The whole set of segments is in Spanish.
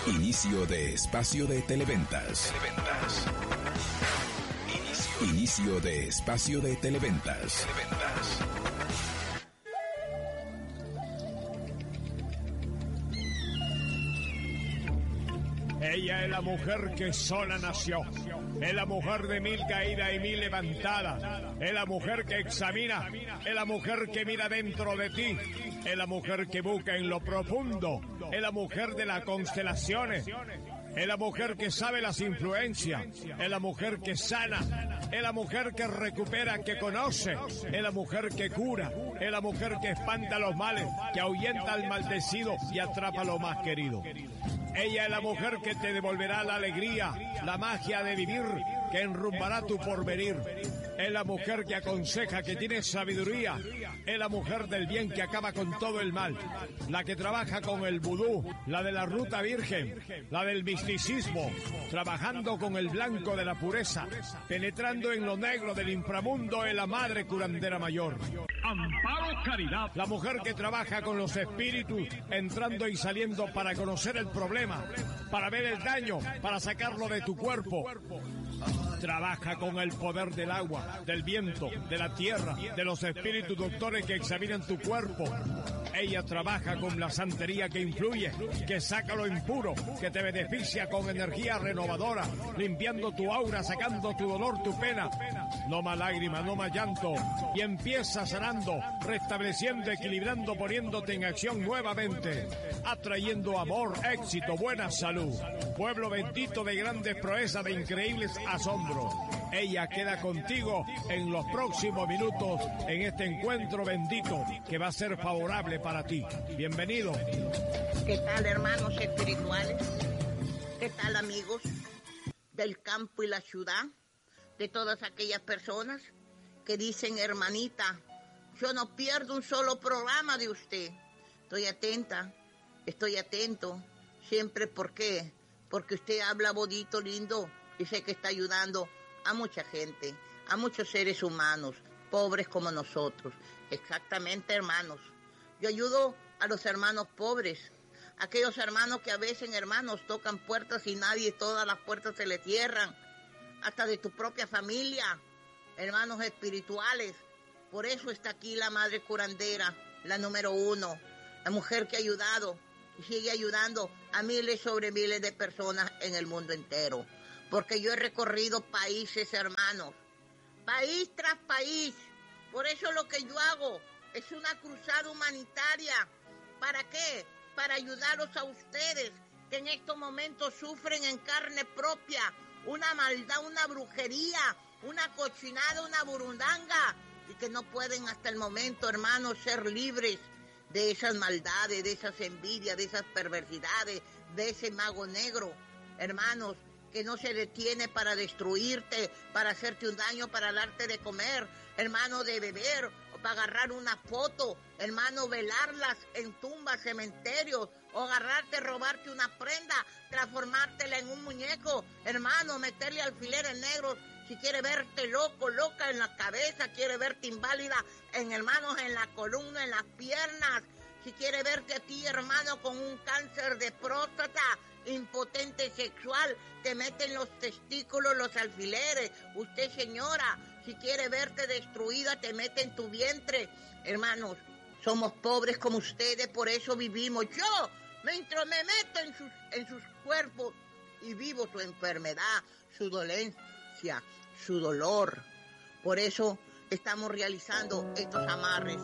Inicio de espacio de Televentas. Inicio de espacio de Televentas. Ella es la mujer que sola nació. Es la mujer de 1000 caídas y 1000 levantadas. Es la mujer que examina. Es la mujer que mira dentro de ti. Es la mujer que busca en lo profundo. Es la mujer de las constelaciones. Es la mujer que sabe las influencias. Es la mujer que sana. Es la mujer que recupera, que conoce. Es la mujer que cura. Es la mujer que espanta los males, que ahuyenta al maldecido y atrapa lo más querido. Ella es la mujer que te devolverá la alegría, la magia de vivir, que enrumbará tu porvenir. Es la mujer que aconseja, que tiene sabiduría. Es la mujer del bien que acaba con todo el mal. La que trabaja con el vudú, la de la ruta virgen, la del misticismo, trabajando con el blanco de la pureza, penetrando en lo negro del inframundo, es la madre curandera mayor. Amparo Caridad, la mujer que trabaja con los espíritus, entrando y saliendo para conocer el problema, para ver el daño, para sacarlo de tu cuerpo. Trabaja con el poder del agua, del viento, de la tierra, de los espíritus doctores que examinan tu cuerpo. Ella trabaja con la santería que influye, que saca lo impuro, que te beneficia con energía renovadora, limpiando tu aura, sacando tu dolor, tu pena. No más lágrimas, no más llanto. Y empieza sanando, restableciendo, equilibrando, poniéndote en acción nuevamente, atrayendo amor, éxito, buena salud. Pueblo bendito de grandes proezas, de increíbles asombros. Ella queda contigo en los próximos minutos en este encuentro bendito que va a ser favorable para ti. Bienvenido. ¿Qué tal, hermanos espirituales? ¿Qué tal, amigos del campo y la ciudad? De todas aquellas personas que dicen, hermanita, yo no pierdo un solo programa de usted. Estoy atenta, estoy atento. Siempre, ¿por qué? Porque usted habla bonito, lindo, y sé que está ayudando a mucha gente, a muchos seres humanos, pobres como nosotros. Exactamente, hermanos. Yo ayudo a los hermanos pobres, aquellos hermanos que a veces, hermanos, tocan puertas y nadie, todas las puertas se les cierran, hasta de tu propia familia, hermanos espirituales. Por eso está aquí la madre curandera, la número 1, la mujer que ha ayudado y sigue ayudando a miles sobre miles de personas en el mundo entero. Porque yo he recorrido países, hermanos, país tras país. Por eso lo que yo hago es una cruzada humanitaria. ¿Para qué? Para ayudarlos a ustedes, que en estos momentos sufren en carne propia una maldad, una brujería, una cochinada, una burundanga, y que no pueden hasta el momento, hermanos, ser libres de esas maldades, de esas envidias, de esas perversidades, de ese mago negro, hermanos, que no se detiene para destruirte, para hacerte un daño, para darte de comer, hermano, de beber, o para agarrar una foto, hermano, velarlas en tumbas, cementerios, o agarrarte, robarte una prenda, transformártela en un muñeco, hermano, meterle alfileres negros, si quiere verte loco, loca en la cabeza, quiere verte inválida en, hermanos, en la columna, en las piernas, si quiere verte a ti, hermano, con un cáncer de próstata, impotente sexual, te meten los testículos, los alfileres. Usted, señora, si quiere verte destruida, te mete en tu vientre. Hermanos, somos pobres como ustedes, por eso vivimos. Yo me meto en sus cuerpos y vivo su enfermedad, su dolencia, su dolor. Por eso estamos realizando estos amarres.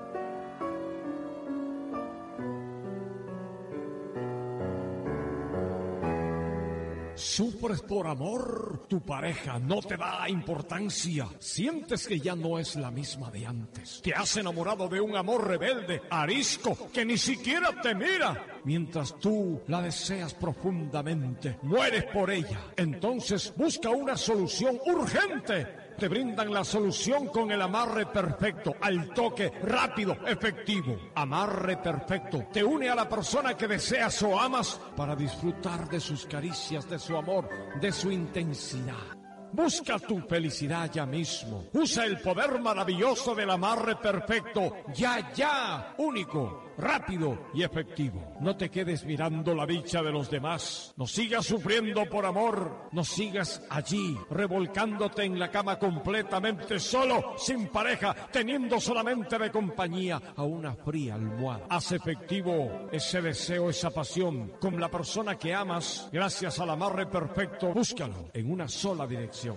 Sufres por amor, tu pareja no te da importancia, sientes que ya no es la misma de antes, te has enamorado de un amor rebelde, arisco, que ni siquiera te mira, mientras tú la deseas profundamente, mueres por ella, entonces busca una solución urgente. Te brindan la solución con el amarre perfecto, al toque, rápido, efectivo. Amarre perfecto te une a la persona que deseas o amas para disfrutar de sus caricias, de su amor, de su intensidad. Busca tu felicidad ya mismo. Usa el poder maravilloso del amarre perfecto. Ya, único. rápido y efectivo. No te quedes mirando la dicha de los demás. No sigas sufriendo por amor. No sigas allí, revolcándote en la cama completamente solo, sin pareja, teniendo solamente de compañía a una fría almohada. Haz efectivo ese deseo, esa pasión con la persona que amas. Gracias al amarre perfecto, búscalo en una sola dirección.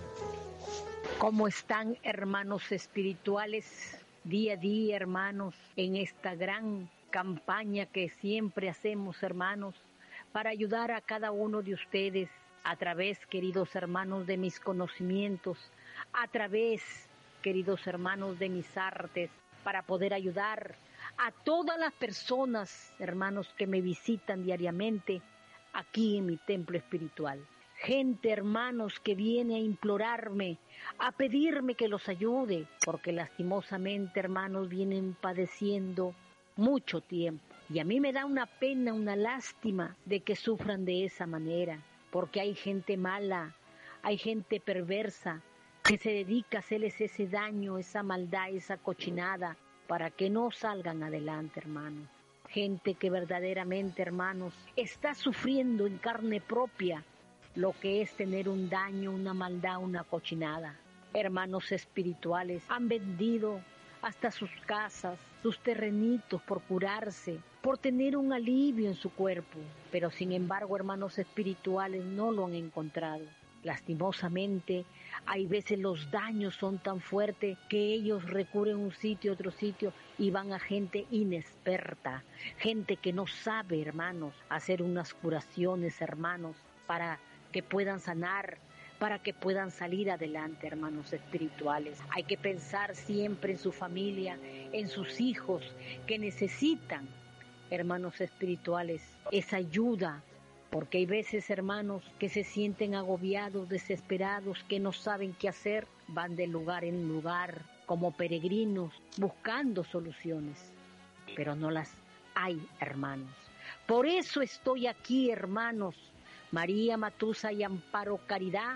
¿Cómo están, hermanos espirituales? Día a día, hermanos, en esta gran campaña que siempre hacemos, hermanos, para ayudar a cada uno de ustedes a través, queridos hermanos, de mis conocimientos, a través, queridos hermanos, de mis artes, para poder ayudar a todas las personas, hermanos, que me visitan diariamente aquí en mi templo espiritual. Gente, hermanos, que viene a implorarme, a pedirme que los ayude, porque lastimosamente, hermanos, vienen padeciendo mucho tiempo. Y a mí me da una pena, una lástima de que sufran de esa manera, porque hay gente mala, hay gente perversa, que se dedica a hacerles ese daño, esa maldad, esa cochinada, para que no salgan adelante, hermanos. Gente que verdaderamente, hermanos, está sufriendo en carne propia lo que es tener un daño, una maldad, una cochinada. Hermanos espirituales, han vendido hasta sus casas, sus terrenitos por curarse, por tener un alivio en su cuerpo. Pero sin embargo, hermanos espirituales, no lo han encontrado. Lastimosamente, hay veces los daños son tan fuertes que ellos recurren a un sitio, otro sitio y van a gente inexperta, gente que no sabe, hermanos, hacer unas curaciones, hermanos, para que puedan sanar, para que puedan salir adelante, hermanos espirituales. Hay que pensar siempre en su familia, en sus hijos que necesitan, hermanos espirituales, esa ayuda, porque hay veces, hermanos, que se sienten agobiados, desesperados, que no saben qué hacer, van de lugar en lugar como peregrinos buscando soluciones, pero no las hay, hermanos. Por eso estoy aquí, hermanos, María Matuza y Amparo Caridad,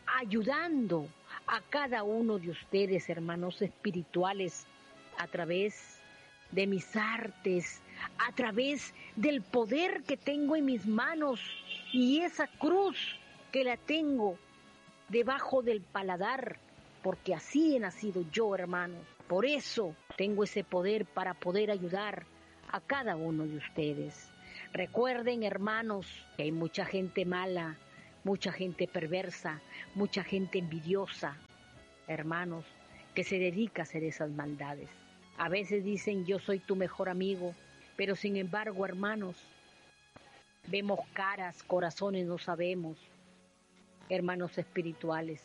ayudando a cada uno de ustedes, hermanos espirituales, a través de mis artes, a través del poder que tengo en mis manos y esa cruz que la tengo debajo del paladar, porque así he nacido yo, hermano. Por eso tengo ese poder para poder ayudar a cada uno de ustedes. Recuerden, hermanos, que hay mucha gente mala, mucha gente perversa, mucha gente envidiosa, hermanos, que se dedica a hacer esas maldades. A veces dicen, yo soy tu mejor amigo, pero sin embargo, hermanos, vemos caras, corazones, no sabemos, hermanos espirituales.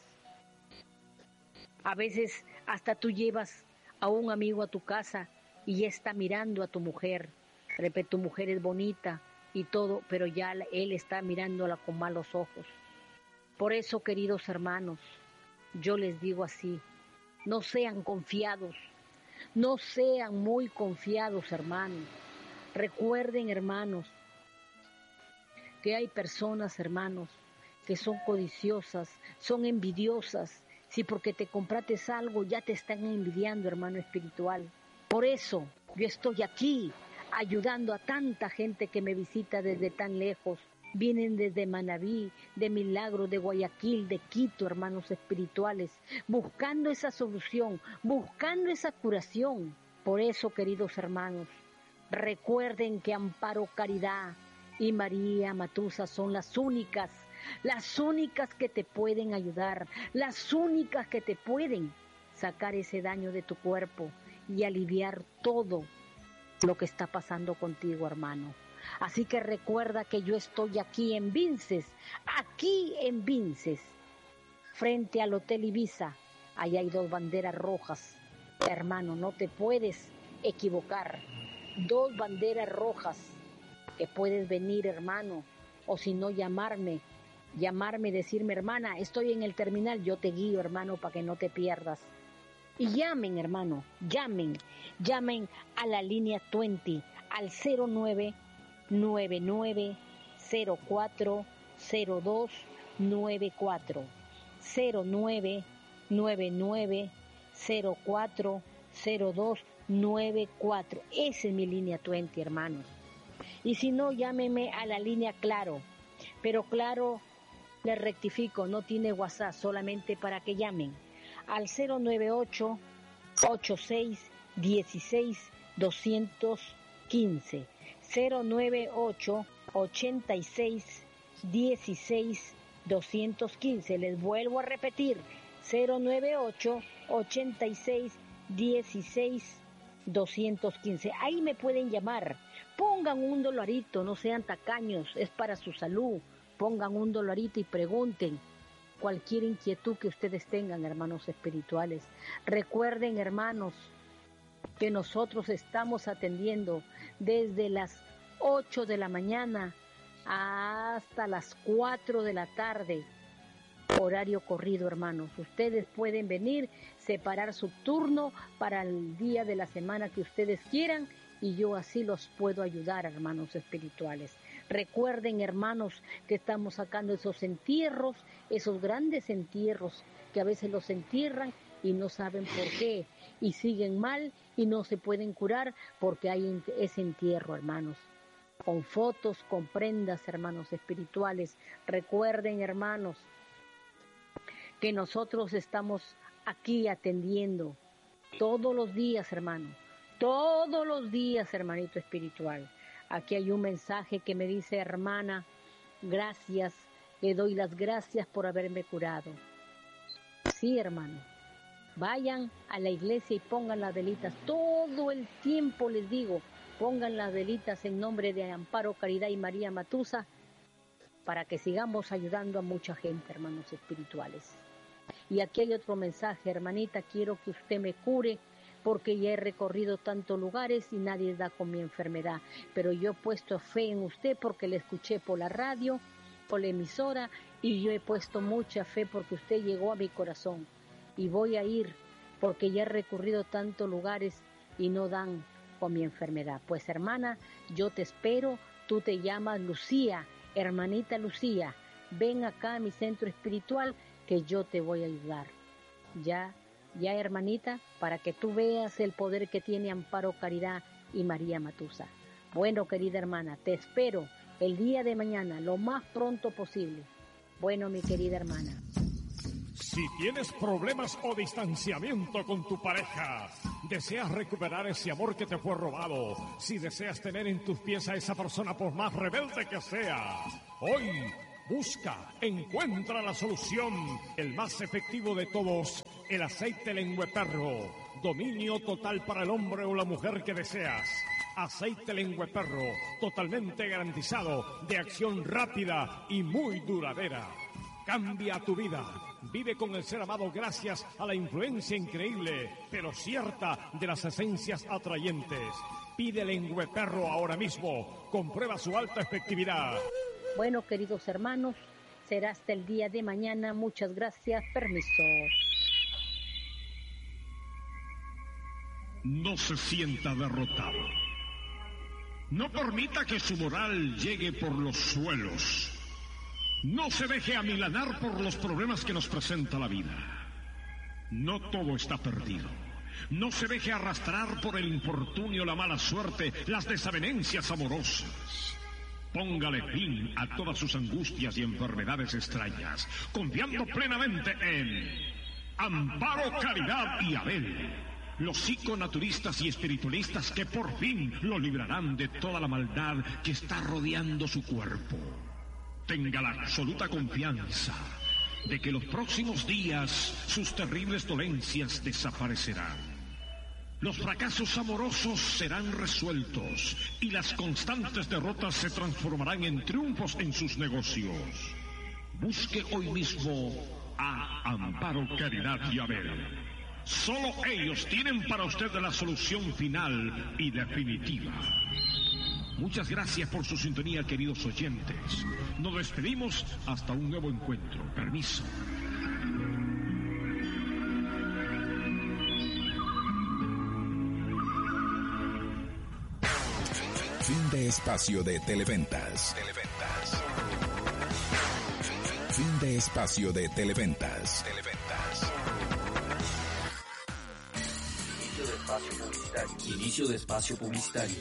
A veces hasta tú llevas a un amigo a tu casa y ya está mirando a tu mujer. Repito, tu mujer es bonita y todo, pero ya él está mirándola con malos ojos. Por eso, queridos hermanos, yo les digo así, no sean confiados, no sean muy confiados, hermanos. Recuerden, hermanos, que hay personas, hermanos, que son codiciosas, son envidiosas. Si porque te compraste algo ya te están envidiando, hermano espiritual. Por eso yo estoy aquí ayudando a tanta gente que me visita desde tan lejos. Vienen desde Manabí, de Milagro, de Guayaquil, de Quito, hermanos espirituales, buscando esa solución, buscando esa curación. Por eso, queridos hermanos, recuerden que Amparo Caridad y María Matuza son las únicas que te pueden ayudar, las únicas que te pueden sacar ese daño de tu cuerpo y aliviar todo lo que está pasando contigo, hermano. Así que recuerda que yo estoy aquí en Vinces, frente al Hotel Ibiza. Ahí hay 2 banderas rojas. Hermano, no te puedes equivocar. 2 banderas rojas que puedes venir, hermano, o si no llamarme, decirme, hermana, estoy en el terminal, yo te guío, hermano, para que no te pierdas. Y llamen, hermano, llamen a la línea 20, al 0999040294, 0999040294. 94. Esa es mi línea 20, hermanos. Y si no, llámeme a la línea Claro. Pero Claro, les rectifico, no tiene WhatsApp, solamente para que llamen al 098-86-16-215. 098-86-16-215. Les vuelvo a repetir, 098-86-16-215. Ahí me pueden llamar. Pongan un dolarito, no sean tacaños, es para su salud. Pongan un dolarito y pregunten cualquier inquietud que ustedes tengan, hermanos espirituales. Recuerden, hermanos, que nosotros estamos atendiendo desde las 8 de la mañana hasta las 4 de la tarde. Horario corrido, hermanos. Ustedes pueden venir, separar su turno para el día de la semana que ustedes quieran y yo así los puedo ayudar, hermanos espirituales. Recuerden, hermanos, que estamos sacando esos entierros, esos grandes entierros que a veces los entierran y no saben por qué y siguen mal y no se pueden curar porque hay ese entierro, hermanos. Con fotos, con prendas, hermanos espirituales. Recuerden, hermanos, que nosotros estamos aquí atendiendo todos los días, hermano. Todos los días, hermanito espiritual. Aquí hay un mensaje que me dice: hermana, gracias, le doy las gracias por haberme curado. Sí, hermano. Vayan a la iglesia y pongan las velitas. Todo el tiempo les digo, pongan las velitas en nombre de Amparo Caridad y María Matuza para que sigamos ayudando a mucha gente, hermanos espirituales. Y aquí hay otro mensaje: hermanita, quiero que usted me cure porque ya he recorrido tantos lugares y nadie da con mi enfermedad, pero yo he puesto fe en usted porque le escuché por la radio, por la emisora, y yo he puesto mucha fe porque usted llegó a mi corazón y voy a ir porque ya he recorrido tantos lugares y no dan con mi enfermedad. Pues, hermana, yo te espero. Tú te llamas Lucía, hermanita Lucía, ven acá a mi centro espiritual que yo te voy a ayudar. Ya, hermanita, para que tú veas el poder que tiene Amparo Caridad y María Matuza. Bueno, querida hermana, te espero el día de mañana, lo más pronto posible. Bueno, mi querida hermana. Si tienes problemas o distanciamiento con tu pareja, deseas recuperar ese amor que te fue robado, si deseas tener en tus pies a esa persona por más rebelde que sea, hoy busca, encuentra la solución, el más efectivo de todos, el aceite lengüeperro, dominio total para el hombre o la mujer que deseas. Aceite lengüeperro, totalmente garantizado, de acción rápida y muy duradera. Cambia tu vida. Vive con el ser amado gracias a la influencia increíble, pero cierta, de las esencias atrayentes. Pide lengüeperro ahora mismo. Comprueba su alta efectividad. Bueno, queridos hermanos, será hasta el día de mañana. Muchas gracias. Permiso. No se sienta derrotado. No permita que su moral llegue por los suelos. No se deje amilanar por los problemas que nos presenta la vida. No todo está perdido. No se deje arrastrar por el infortunio, la mala suerte, las desavenencias amorosas. Póngale fin a todas sus angustias y enfermedades extrañas, confiando plenamente en Amparo, Caridad y Abel, los psiconaturistas y espiritualistas que por fin lo librarán de toda la maldad que está rodeando su cuerpo. Tenga la absoluta confianza de que los próximos días sus terribles dolencias desaparecerán. Los fracasos amorosos serán resueltos y las constantes derrotas se transformarán en triunfos en sus negocios. Busque hoy mismo a Amparo, Caridad y Abel. Solo ellos tienen para usted la solución final y definitiva. Muchas gracias por su sintonía, queridos oyentes. Nos despedimos hasta un nuevo encuentro. Permiso. Fin de espacio de Televentas. Fin de espacio de Televentas. Inicio de espacio publicitario. publicitario. Inicio de espacio publicitario.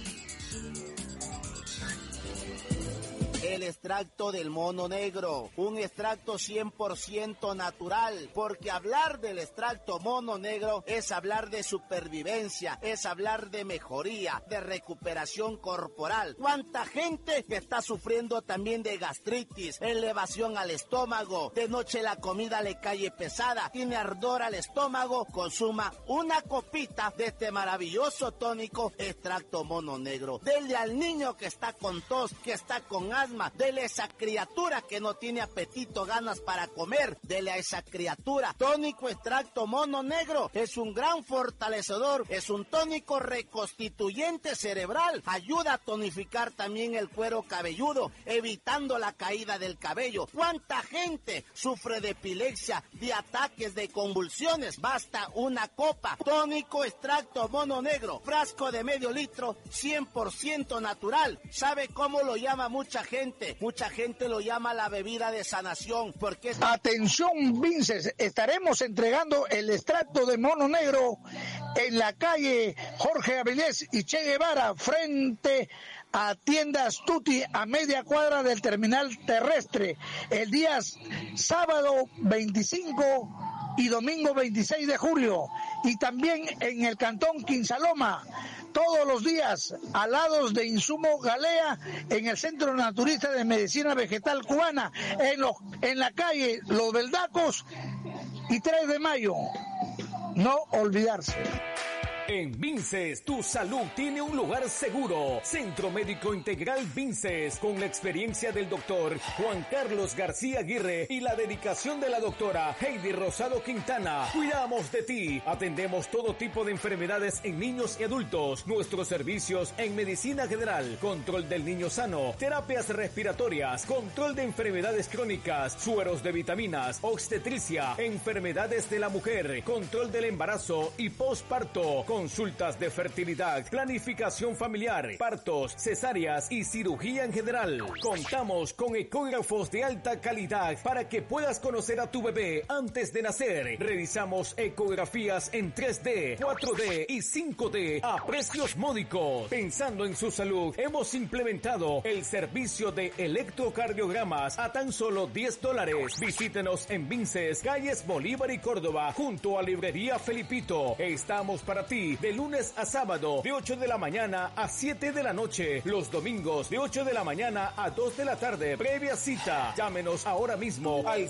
El extracto del mono negro, un extracto 100% natural, porque hablar del extracto mono negro es hablar de supervivencia, es hablar de mejoría, de recuperación corporal. ¿Cuánta gente que está sufriendo también de gastritis, elevación al estómago, de noche la comida le cae pesada, tiene ardor al estómago? Consuma una copita de este maravilloso tónico extracto mono negro. Dele al niño que está con tos, que está con asma, dele a esa criatura que no tiene apetito, ganas para comer, dele a esa criatura. Tónico extracto mono negro es un gran fortalecedor, es un tónico reconstituyente cerebral, ayuda a tonificar también el cuero cabelludo, evitando la caída del cabello. ¿Cuánta gente sufre de epilepsia, de ataques, de convulsiones? Basta una copa. Tónico extracto mono negro, frasco de medio litro, 100% natural. ¿Sabe cómo lo llama mucha gente? Mucha gente lo llama la bebida de sanación, porque es... Atención, Vinces, estaremos entregando el extracto de mono negro en la calle Jorge Avilés y Che Guevara, frente a Tiendas Tutti, a media cuadra del terminal terrestre, el día sábado 25 y domingo 26 de julio, y también en el cantón Quinsaloma, todos los días, alados de Insumo Galea, en el Centro Naturista de Medicina Vegetal Cubana, en la calle Los Beldacos y 3 de mayo. No olvidarse. En Vinces, tu salud tiene un lugar seguro. Centro Médico Integral Vinces, con la experiencia del doctor Juan Carlos García Aguirre y la dedicación de la doctora Heidi Rosado Quintana. Cuidamos de ti. Atendemos todo tipo de enfermedades en niños y adultos. Nuestros servicios en medicina general, control del niño sano, terapias respiratorias, control de enfermedades crónicas, sueros de vitaminas, obstetricia, enfermedades de la mujer, control del embarazo y posparto, consultas de fertilidad, planificación familiar, partos, cesáreas y cirugía en general. Contamos con ecógrafos de alta calidad para que puedas conocer a tu bebé antes de nacer. Realizamos ecografías en 3D, 4D y 5D a precios módicos. Pensando en su salud, hemos implementado el servicio de electrocardiogramas a tan solo $10. Visítenos en Vinces, calles Bolívar y Córdoba, junto a Librería Felipito. Estamos para ti de lunes a sábado, de 8 de la mañana a 7 de la noche. Los domingos, de 8 de la mañana a 2 de la tarde. Previa cita. Llámenos ahora mismo al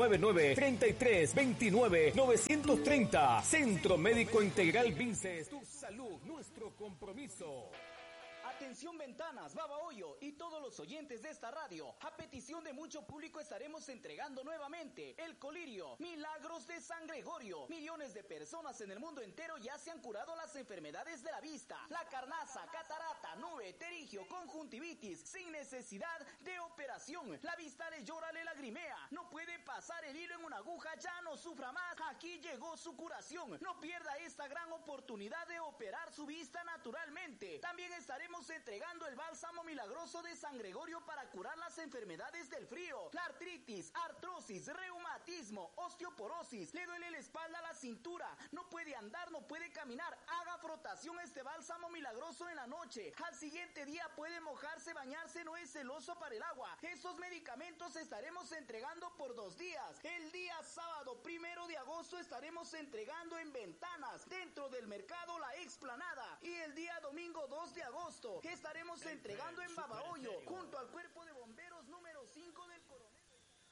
099-3329-930. Centro Médico Integral Vinces. Tu salud, nuestro compromiso. Atención Ventanas, Babahoyo y todos los oyentes de esta radio. A petición de mucho público estaremos entregando nuevamente el colirio, Milagros de San Gregorio. Millones de personas en el mundo entero ya se han curado las enfermedades de la vista, la carnaza, catarata, nube, terigio, conjuntivitis, sin necesidad de operación. La vista le llora, le lagrimea, no puede pasar el hilo en una aguja, ya no sufra más. Aquí llegó su curación. No pierda esta gran oportunidad de operar su vista naturalmente. También estaremos entregando el bálsamo milagroso de San Gregorio para curar las enfermedades del frío, la artritis, artrosis, reumatismo, osteoporosis, le duele la espalda, la cintura, no puede andar, no puede caminar. Haga frotación este bálsamo milagroso en la noche. Al siguiente día puede mojarse, bañarse, no es celoso para el agua. Esos medicamentos estaremos entregando por 2 días. El día sábado 1 de agosto estaremos entregando en Ventanas, dentro del mercado La Explanada, y el día domingo 2 de agosto estaremos entregando en Babahoyo, junto al cuerpo de bomberos número 5 del coronel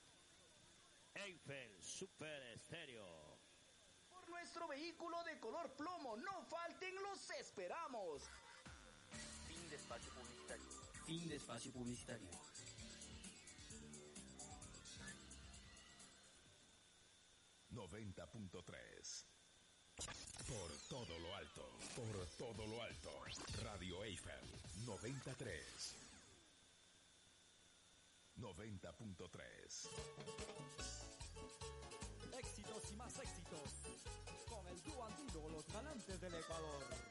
Eiffel Super Estéreo. Por nuestro vehículo de color plomo, no falten, los esperamos. Fin de espacio publicitario. Fin de espacio publicitario. Por todo lo alto, por todo lo alto. Radio Eiffel 93. 90.3. Éxitos y más éxitos con el dúo antiguo Los Galantes del Ecuador.